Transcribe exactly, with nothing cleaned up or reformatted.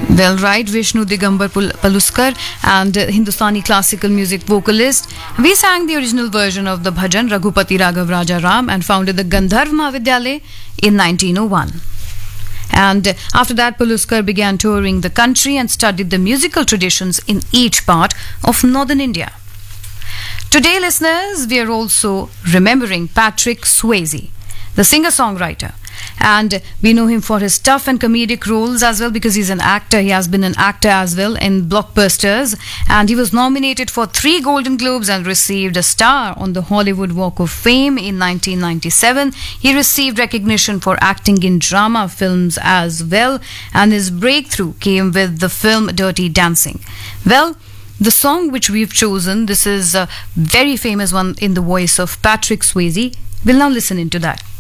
Well, right, Vishnu Digambar Pul- Paluskar and uh, Hindustani classical music vocalist. We sang the original version of the bhajan Raghupati Raghav Raja Ram and founded the Gandharv Mahavidyalaya in nineteen oh one. And uh, after that, Paluskar began touring the country and studied the musical traditions in each part of northern India. Today, listeners, we are also remembering Patrick Swayze, the singer-songwriter. And we know him for his tough and comedic roles as well because he's an actor. He has been an actor as well in blockbusters. And he was nominated for three Golden Globes and received a star on the Hollywood Walk of Fame in nineteen ninety-seven. He received recognition for acting in drama films as well. And his breakthrough came with the film Dirty Dancing. Well, the song which we've chosen, this is a very famous one in the voice of Patrick Swayze. We'll now listen into that.